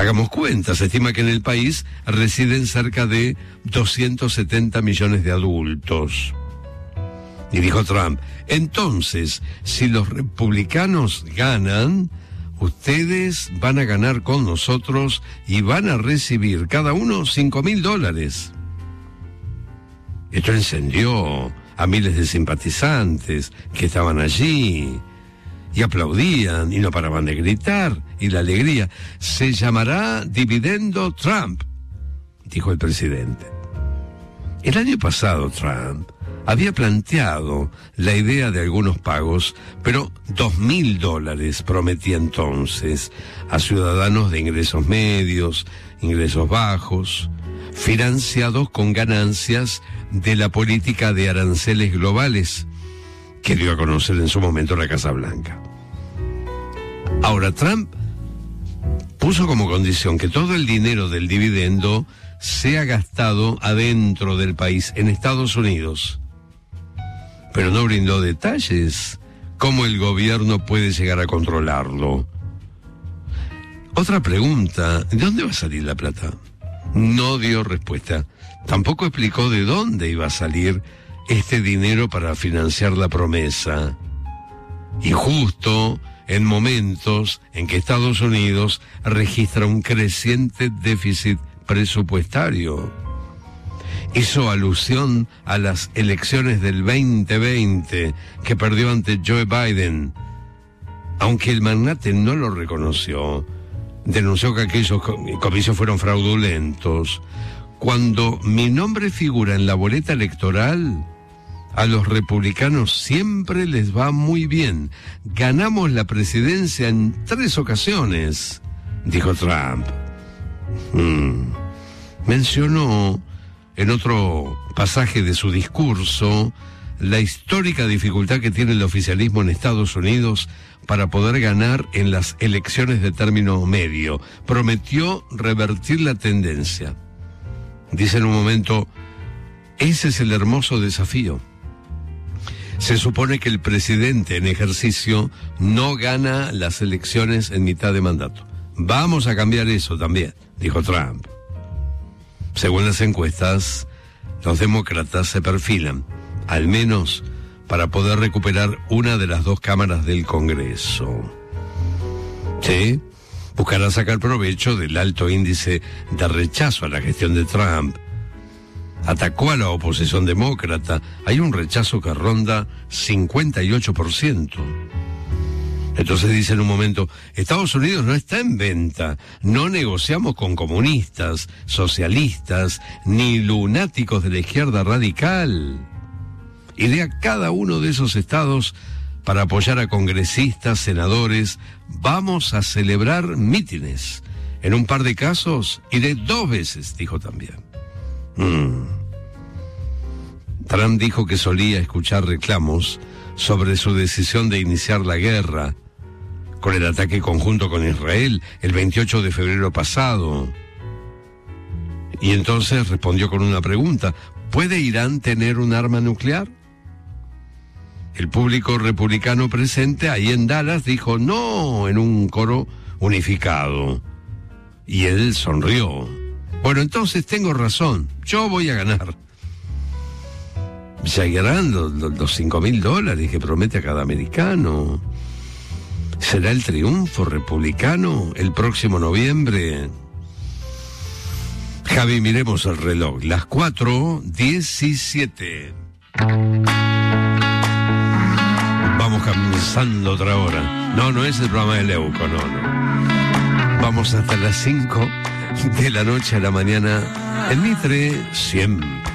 Hagamos cuentas, se estima que en el país residen cerca de 270 millones de adultos. Y dijo Trump, entonces, si los republicanos ganan, ustedes van a ganar con nosotros y van a recibir cada uno $5,000. Esto encendió a miles de simpatizantes que estaban allí y aplaudían y no paraban de gritar, y la alegría. Se llamará Dividendo Trump, dijo el presidente. El año pasado Trump había planteado la idea de algunos pagos, pero $2,000 prometía entonces a ciudadanos de ingresos medios, ingresos bajos, financiados con ganancias de la política de aranceles globales que dio a conocer en su momento la Casa Blanca. Ahora Trump puso como condición que todo el dinero del dividendo sea gastado adentro del país, en Estados Unidos. Pero no brindó detalles cómo el gobierno puede llegar a controlarlo. Otra pregunta, ¿de dónde va a salir la plata? No dio respuesta. Tampoco explicó de dónde iba a salir este dinero para financiar la promesa. Y justo en momentos en que Estados Unidos registra un creciente déficit presupuestario. Hizo alusión a las elecciones del 2020 que perdió ante Joe Biden. Aunque el magnate no lo reconoció, denunció que aquellos comicios fueron fraudulentos. Cuando mi nombre figura en la boleta electoral, a los republicanos siempre les va muy bien. Ganamos la presidencia en 3 ocasiones, dijo Trump. Mencionó en otro pasaje de su discurso la histórica dificultad que tiene el oficialismo en Estados Unidos para poder ganar en las elecciones de término medio. Prometió revertir la tendencia. Dice en un momento, ese es el hermoso desafío. Se supone que el presidente en ejercicio no gana las elecciones en mitad de mandato. Vamos a cambiar eso también, dijo Trump. Según las encuestas, los demócratas se perfilan, al menos para poder recuperar una de las 2 cámaras del Congreso. Sí, buscará sacar provecho del alto índice de rechazo a la gestión de Trump. Atacó a la oposición demócrata. Hay un rechazo que ronda 58%. Entonces dice en un momento, Estados Unidos no está en venta, no negociamos con comunistas, socialistas, ni lunáticos de la izquierda radical. Iré a cada uno de esos estados para apoyar a congresistas, senadores. Vamos a celebrar mítines. En un par de casos iré 2 veces, dijo también. Trump dijo que solía escuchar reclamos sobre su decisión de iniciar la guerra con el ataque conjunto con Israel el 28 de febrero pasado. Y entonces respondió con una pregunta: ¿puede Irán tener un arma nuclear? El público republicano presente ahí en Dallas dijo no en un coro unificado. Y él sonrió. Bueno, entonces tengo razón, yo voy a ganar. Llegarán los $5,000 que promete a cada americano. ¿Será el triunfo republicano el próximo noviembre? Javi, miremos el reloj, las 4:17. Vamos comenzando otra hora. No es el programa de Leuco, no. Vamos hasta las 5 de la noche a la mañana en Mitre siempre.